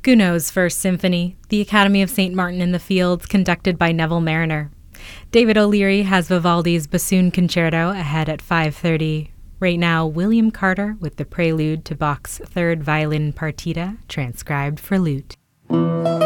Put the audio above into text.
Gounod's First Symphony, The Academy of St. Martin in the Fields, conducted by Neville Marriner. David O'Leary has Vivaldi's Bassoon Concerto ahead at 5:30. Right now, William Carter with the prelude to Bach's Third Violin Partita, transcribed for lute.